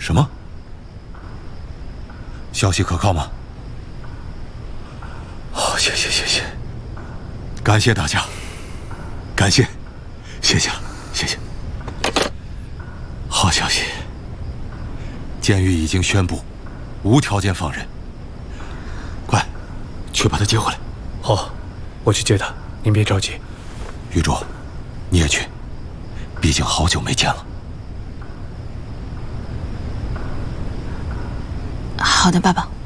什么？消息可靠吗？好，谢谢，感谢大家，感谢，谢谢了，谢谢。好消息，监狱已经宣布无条件放人，快，去把他接回来。 好，我去接他，您别着急。 玉珠，你也去，毕竟好久没见了。 好的，爸爸。